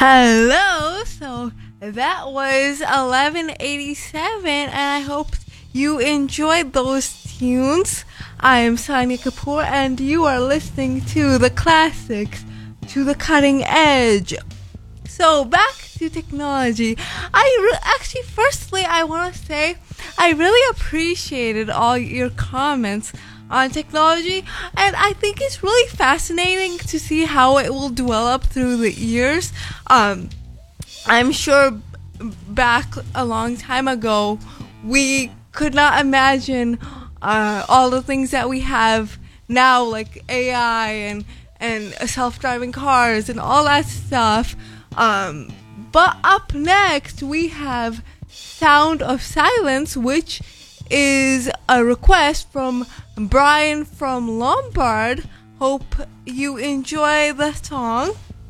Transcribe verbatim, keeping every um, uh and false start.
Hello. So that was eleven eighty-seven, and I hope you enjoyed those tunes. I am Sonia Kapoor, and you are listening to the classics, to the cutting edge. So back to technology. I re- actually, firstly, I want to say I really appreciated all your comments on technology, and I think it's really fascinating to see how it will develop through the years. Um, I'm sure back a long time ago, we could not imagine uh, all the things that we have now, like A I and and self-driving cars and all that stuff. Um, but up next, we have Sound of Silence, which is a request from Brian from Lombard. Hope you enjoy the song.